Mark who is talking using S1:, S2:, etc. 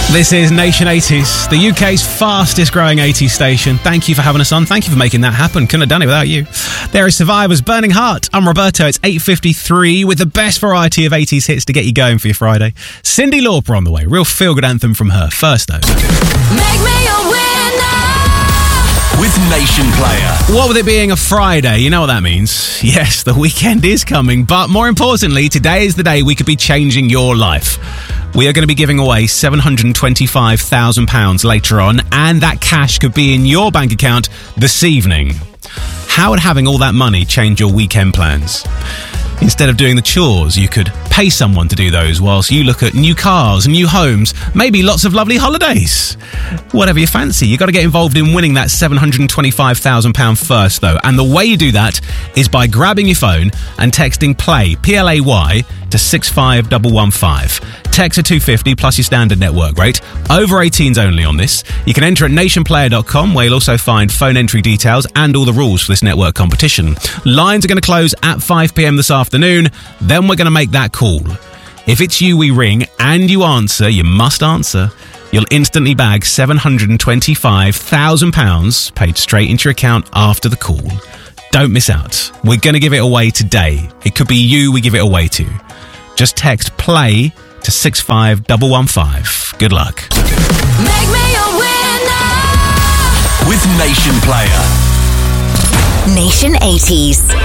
S1: This is Nation 80s, the UK's fastest growing 80s station. Thank you for having us on. Thank you for making that happen. Couldn't have done it without you. There is Survivor's Burning Heart. I'm Roberto. It's 8:53 with the best variety of 80s hits to get you going for your Friday. Cyndi Lauper on the way. Real feel-good anthem from her. First, though.
S2: Make me a winner
S3: with Nation Player.
S1: What with it being a Friday, you know what that means. Yes, the weekend is coming, but more importantly, today is the day we could be changing your life. We are going to be giving away £725,000 later on, and that cash could be in your bank account this evening. How would having all that money change your weekend plans? Instead of doing the chores, you could pay someone to do those whilst you look at new cars, new homes, maybe lots of lovely holidays. Whatever you fancy, you've got to get involved in winning that £725,000 first, though. And the way you do that is by grabbing your phone and texting PLAY, P-L-A-Y, to 65115. Text at 250 plus your standard network rate. Over 18s only on this. You can enter at nationplayer.com, where you'll also find phone entry details and all the rules for this network competition. Lines are going to close at 5 p.m. this afternoon. Then we're going to make that call. If it's you we ring and you answer, you must answer, you'll instantly bag £725,000 paid straight into your account after the call. Don't miss out. We're going to give it away today. It could be you we give it away to. Just text PLAY to 65115. Good luck.
S2: Make me a winner
S3: with Nation Player.
S4: Nation 80s.